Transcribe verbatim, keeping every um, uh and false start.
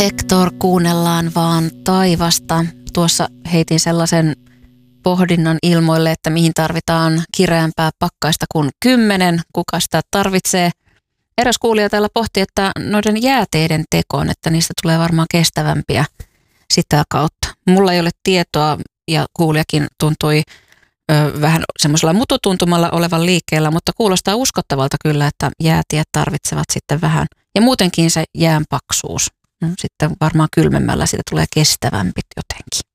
Hector, kuunnellaan vaan taivasta. Tuossa heitin sellaisen pohdinnan ilmoille, että mihin tarvitaan kireämpää pakkaista kuin kymmenen, kuka sitä tarvitsee. Eräs kuulija täällä pohti, että noiden jääteiden tekoon, että niistä tulee varmaan kestävämpiä sitä kautta. Mulla ei ole tietoa ja kuulijakin tuntui ö, vähän semmoisella mututuntumalla olevan liikkeellä, mutta kuulostaa uskottavalta kyllä, että jäätiet tarvitsevat sitten vähän. Ja muutenkin se jään paksuus. Sitten varmaan kylmemmällä siitä tulee kestävämpi jotenkin.